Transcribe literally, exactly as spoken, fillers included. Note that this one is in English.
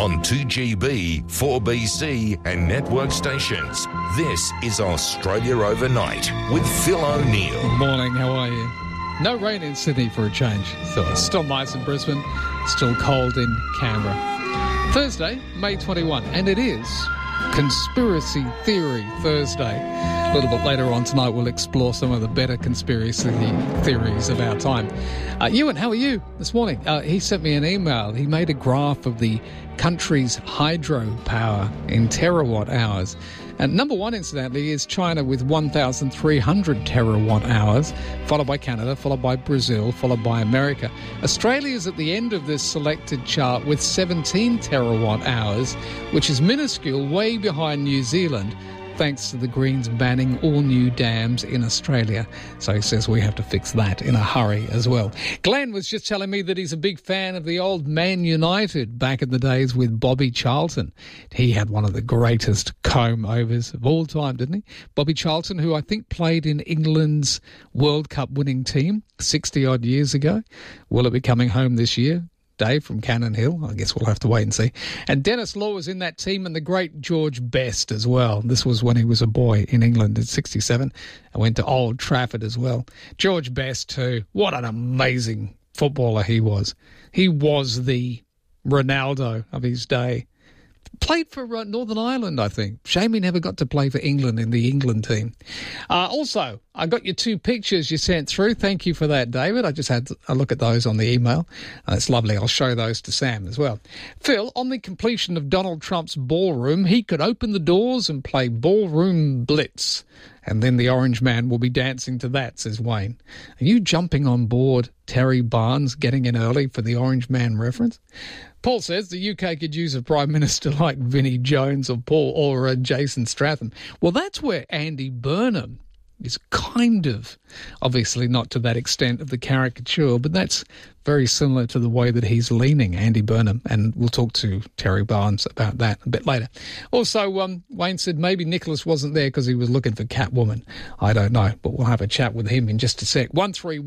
on two G B, four B C and network stations. This is Australia Overnight with Phil O'Neill. Good morning, how are you? No rain in Sydney for a change. So it's still nice in Brisbane, still cold in Canberra. Thursday, May twenty-first, and it is Conspiracy Theory Thursday. A little bit later on tonight, we'll explore some of the better conspiracy theories of our time. Uh, Ewan, how are you this morning? Uh, he sent me an email. He made a graph of the country's hydropower in terawatt hours. And number one, incidentally, is China with one thousand three hundred terawatt hours, followed by Canada, followed by Brazil, followed by America. Australia is at the end of this selected chart with seventeen terawatt hours, which is minuscule, way behind New Zealand, thanks to the Greens banning all new dams in Australia. So he says we have to fix that in a hurry as well. Glenn was just telling me that he's a big fan of the old Man United back in the days with Bobby Charlton. He had one of the greatest comb-overs of all time, didn't he? Bobby Charlton, who I think played in England's World Cup winning team sixty-odd years ago. Will it be coming home this year? Dave from Cannon Hill. I guess we'll have to wait and see. And Dennis Law was in that team, and the great George Best as well. This was when he was a boy in England in sixty-seven. I went to Old Trafford as well. George Best too. What an amazing footballer he was. He was the Ronaldo of his day. Played for uh, Northern Ireland, I think. Shame he never got to play for England in the England team. Uh, also, I got your two pictures you sent through. Thank you for that, David. I just had a look at those on the email. Uh, it's lovely. I'll show those to Sam as well. Phil, on the completion of Donald Trump's ballroom, he could open the doors and play Ballroom Blitz. And then the orange man will be dancing to that, says Wayne. Are you jumping on board Terry Barnes getting in early for the orange man reference? Paul says the U K could use a Prime Minister like Vinnie Jones or Paul or uh, Jason Stratham. Well, that's where Andy Burnham is kind of, obviously not to that extent of the caricature, but that's very similar to the way that he's leaning, Andy Burnham, and we'll talk to Terry Barnes about that a bit later. Also, um, Wayne said maybe Nicholas wasn't there because he was looking for Catwoman. I don't know, but we'll have a chat with him in just a sec. one three